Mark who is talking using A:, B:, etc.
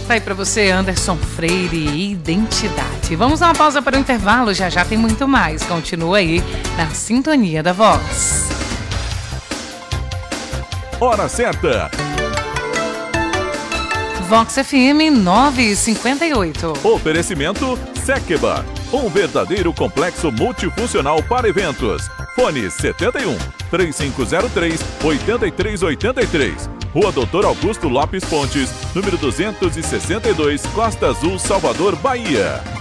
A: Tá aí pra você, Anderson Freire, Identidade. Vamos dar uma pausa para o intervalo, já já tem muito mais. Continua aí na sintonia da Vox.
B: Hora certa.
A: Vox FM 958.
B: Oferecimento Sekeba, um verdadeiro complexo multifuncional para eventos. Fone 71 3503 8383. Rua Doutor Augusto Lopes Pontes, número 262, Costa Azul, Salvador, Bahia.